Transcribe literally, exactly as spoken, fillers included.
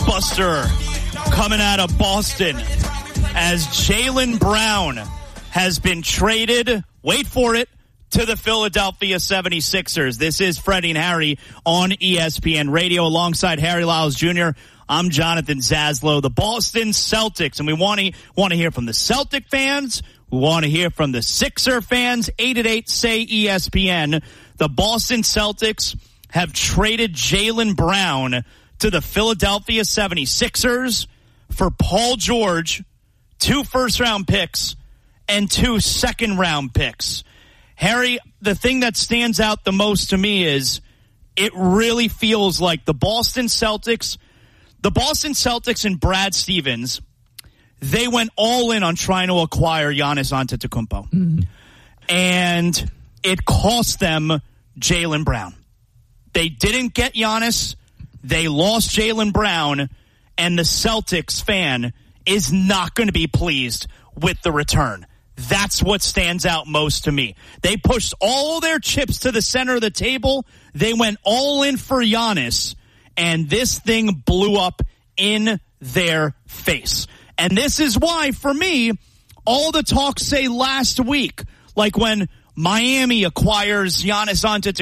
blockbuster coming out of Boston as Jaylen Brown has been traded, wait for it, to the Philadelphia seventy-sixers. This is Freddie and Harry on E S P N Radio alongside Harry Lyles Junior I'm Jonathan Zaslow, the Boston Celtics, and we want to want to hear from the Celtic fans. We want to hear from the Sixer fans. eight eight eight, say E S P N. The Boston Celtics have traded Jaylen Brown to the Philadelphia seventy-sixers for Paul George, two first-round picks, and two second-round picks. Harry, the thing that stands out the most to me is it really feels like the Boston Celtics, the Boston Celtics and Brad Stevens, they went all in on trying to acquire Giannis Antetokounmpo. Mm-hmm. And it cost them Jaylen Brown. They didn't get Giannis. They lost Jaylen Brown. And the Celtics fan is not going to be pleased with the return. That's what stands out most to me. They pushed all their chips to the center of the table. They went all in for Giannis, and this thing blew up in their face. And this is why, for me, all the talk say last week, like when Miami acquires Giannis Antetokounmpo,